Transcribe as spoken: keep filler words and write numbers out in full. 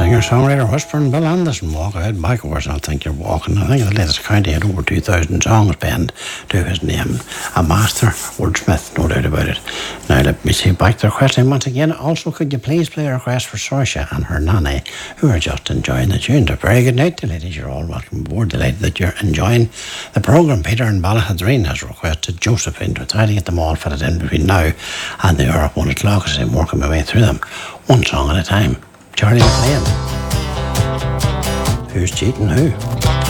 Singer-songwriter Whispering Bill Anderson, Walk Out Backwards. I think you're walking. I think the latest count had over two thousand songs penned to his name. A master wordsmith, no doubt about it. Now let me see back to the question once again. Also, could you please play a request for Saoirse and her nanny, who are just enjoying the tune? A very good night to ladies. You're all welcome aboard. Delighted that you're enjoying the programme. Peter and Ballahadreen has requested Josephine to try to get them all fitted in between now and the hour of one o'clock as I'm working my way through them, one song at a time. Charlie McLean. Who's cheating who?